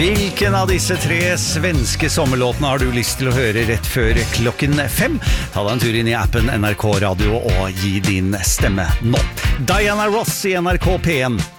Hvilken av disse 3 svenske sommerlåtene har du lyst til å høre rett før klokken 5? Ta deg en tur inn i appen NRK Radio og gi din stemme nå. Diana Ross i NRK P1.